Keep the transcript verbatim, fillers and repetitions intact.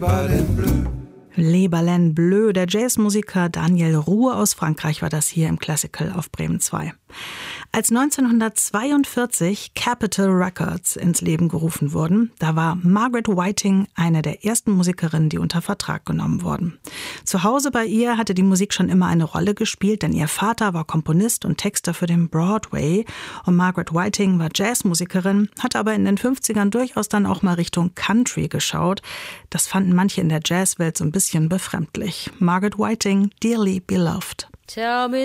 Les Baleines Bleues, der Jazzmusiker Daniel Roux aus Frankreich war das hier im Classical auf Bremen zwei. Als neunzehnhundertzweiundvierzig Capitol Records ins Leben gerufen wurden, da war Margaret Whiting eine der ersten Musikerinnen, die unter Vertrag genommen wurden. Zu Hause bei ihr hatte die Musik schon immer eine Rolle gespielt, denn ihr Vater war Komponist und Texter für den Broadway und Margaret Whiting war Jazzmusikerin, hat aber in den fünfzigern durchaus dann auch mal Richtung Country geschaut. Das fanden manche in der Jazzwelt so ein bisschen befremdlich. Margaret Whiting, Dearly Beloved. Tell me